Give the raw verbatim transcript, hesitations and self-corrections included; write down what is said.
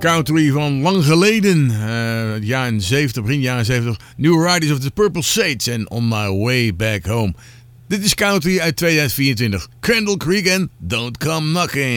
Country van lang geleden, uh, jaren zeventig, begin jaren zeventig. New Riders of the Purple Sage en On My Way Back Home. Dit is Country uit tweeduizend vierentwintig. Crandall Creek en Don't Come Knocking.